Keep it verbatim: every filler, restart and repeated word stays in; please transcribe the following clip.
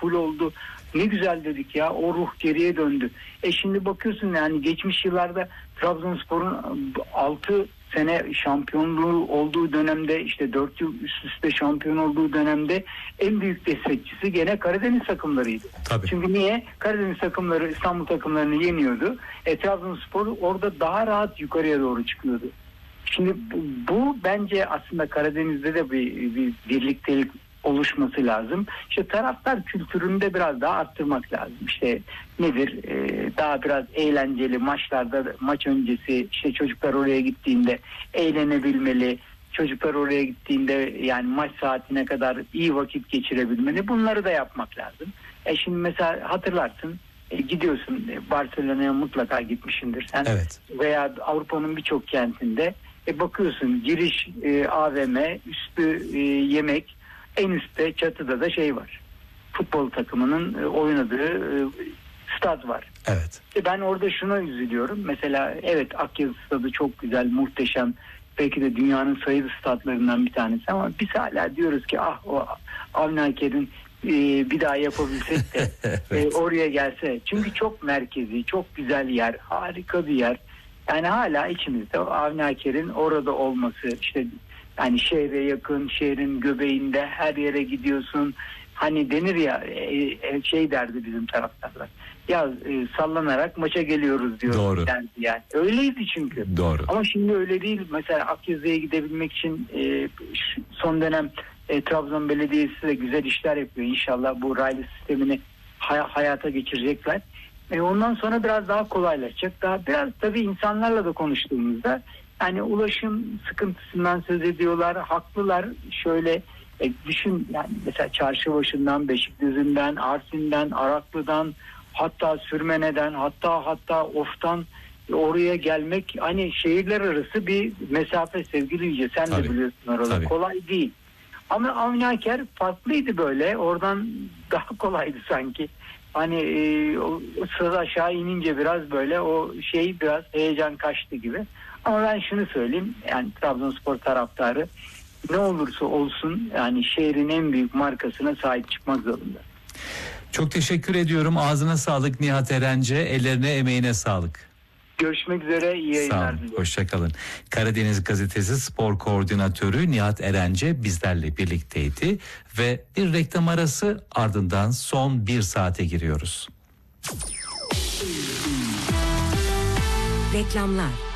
full oldu. Ne güzel dedik ya, o ruh geriye döndü. E şimdi bakıyorsun yani geçmiş yıllarda Trabzonspor'un altı sene şampiyonluğu olduğu dönemde, işte dört yıl üst üste şampiyon olduğu dönemde en büyük destekçisi gene Karadeniz takımlarıydı. Tabii. Çünkü niye? Karadeniz takımları İstanbul takımlarını yeniyordu. E, Trabzonspor orada daha rahat yukarıya doğru çıkıyordu. Şimdi bu, bu bence aslında Karadeniz'de de bir, bir birliktelik oluşması lazım. İşte taraftar kültürünü de biraz daha arttırmak lazım. İşte nedir? Ee, daha biraz eğlenceli maçlarda, maç öncesi işte çocuklar oraya gittiğinde eğlenebilmeli. Çocuklar oraya gittiğinde yani maç saatine kadar iyi vakit geçirebilmeli. Bunları da yapmak lazım. E şimdi mesela hatırlarsın, e, gidiyorsun e, Barcelona'ya mutlaka gitmişsindir sen. Evet. Veya Avrupa'nın birçok kentinde e, bakıyorsun giriş e, A V M, üstü e, yemek, en üstte çatıda da şey var. Futbol takımının e, oynadığı e, stad var. Evet. E, ben orada şuna üzülüyorum. Mesela evet, Akyazı stadı çok güzel, muhteşem. Belki de dünyanın sayılı stadlarından bir tanesi ama biz hala diyoruz ki ah o Avni Aker'in e, bir daha yapabilsek de evet. e, oraya gelse. Çünkü çok merkezi, çok güzel yer, harika bir yer. Yani hala içimizde Avni Aker'in orada olması, işte yani şehre yakın, şehrin göbeğinde, her yere gidiyorsun. Hani denir ya, şey derdi bizim taraftarlar. Ya e, sallanarak maça geliyoruz diyor. Doğru. Derdi yani. Öyleydi çünkü. Doğru. Ama şimdi öyle değil. Mesela Akyazı'ya gidebilmek için e, son dönem e, Trabzon Belediyesi de güzel işler yapıyor. İnşallah bu raylı sistemini hay- hayata geçirecekler. E, ondan sonra biraz daha kolaylaşacak. Daha biraz tabii insanlarla da konuştuğumuzda yani ulaşım sıkıntısından söz ediyorlar. Haklılar. Şöyle e, düşün yani mesela Çarşıbaşı'ndan, Beşikdüzü'nden, Arsin'den, Araklı'dan, hatta Sürmene'den, hatta hatta Of'tan oraya gelmek hani şehirler arası bir mesafe sevgili Yüce. Sen Tabii. de biliyorsun oraları. Tabii. Kolay değil. Ama Avni Aker farklıydı böyle. Oradan daha kolaydı sanki. Hani e, o sırada aşağı inince biraz böyle o şey biraz heyecan kaçtı gibi. Ama ben şunu söyleyeyim. Yani Trabzonspor taraftarı ne olursa olsun yani şehrin en büyük markasına sahip çıkmak zorunda. Çok teşekkür ediyorum. Ağzına sağlık Nihat Erenci. Ellerine, emeğine sağlık. Görüşmek üzere. İyi yayınlar diliyorum. Hoşçakalın. Karadeniz Gazetesi Spor Koordinatörü Nihat Erenci bizlerle birlikteydi ve bir reklam arası, ardından son bir saate giriyoruz. Reklamlar.